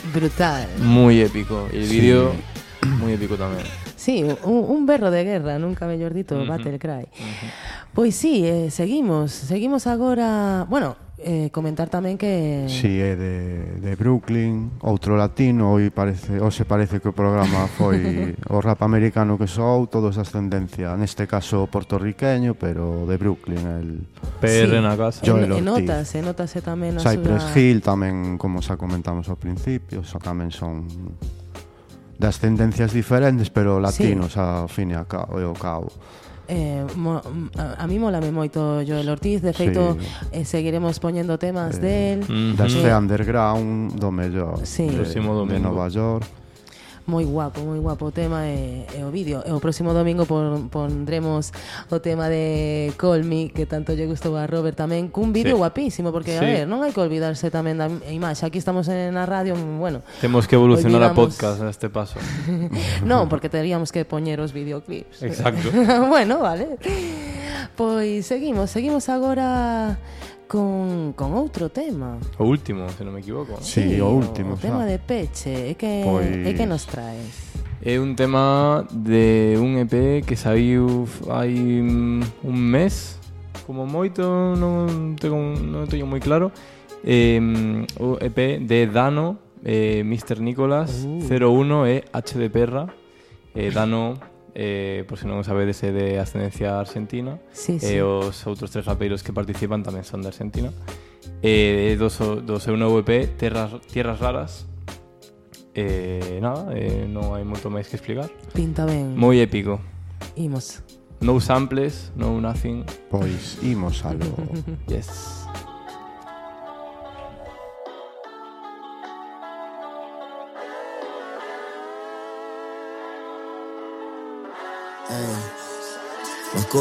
Brutal. Moi épico. E o vídeo moi épico tamén. Sí, un berro de guerra, nunca mellor dito, Battle Cry. Pois sí, seguimos agora, bueno, comentar tamén que Si, é de Brooklyn, outro latino, hoxe parece que o programa foi o rap americano que soou, todos de ascendencia, neste caso portorriqueño, pero de Brooklyn, el PR na casa. Joel Ortiz. notase tamén a Cypress Hill tamén, como xa comentamos ao principio, xa tamén son de ascendencias diferentes, pero latinos ao fin e ao cabo. A mí molame moito Joel Ortiz, de feito seguiremos poñendo temas del da escena underground do mellor Próximo de domingo. Nova York. moi guapo o tema e o vídeo. E o próximo domingo pondremos o tema de Call Me, que tanto lle gustou a Robert tamén, cun vídeo guapísimo, porque a ver, non hai que olvidarse tamén da imaxe. Aquí estamos na radio, bueno, Temos que evolucionar a olvidamos. podcast a este paso. Non, porque teríamos que poñer os videoclips. Exacto. Bueno, vale. Pois seguimos agora con outro tema. O último, se non me equivoco. Sí, o último, o tema xa. de peche. E que nos traes? É un tema de un EP que saiu hai un mes, como moito, non teño moi claro. O EP de Dano, Mr. Nicholas, 01 e H de Perra. Dano, por se non o sabedes, é de ascendencia argentina. Sí. E os outros tres rapeiros que participan tamén son de Argentina. Do seu novo EP, Tierras Raras. Non hai moito máis que explicar. Pinta ben. Moi épico. Imos. No samples, no nothing. Pois imos algo. Yes. Nos